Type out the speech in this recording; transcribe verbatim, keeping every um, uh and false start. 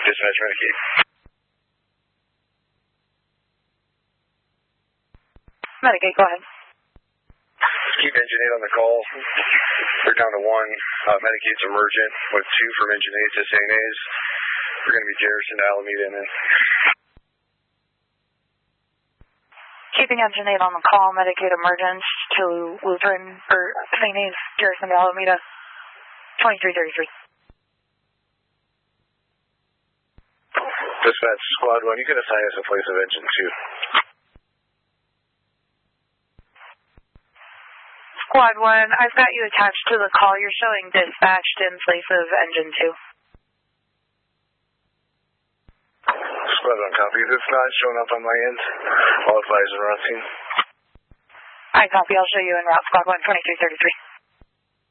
Dispatch, Medicaid. Medicaid, go ahead. Keep engine eight on the call. We're down to one. Uh, Medicaid's emergent with two from engine eight to Saint A's. We're going to be Garrison to Alameda and then. Keeping engine eight on the call, Medicaid emergent to Lutheran or Saint A's, Garrison to Alameda, twenty-three thirty-three. Dispatch, squad one, you can assign us in place of engine two. Squad one, I've got you attached to the call. You're showing dispatched in place of engine two. Squad one, copy. If it's not showing up on my end, I'll advise the route team. I copy. I'll show you en route. Squad one, twenty-three thirty-three.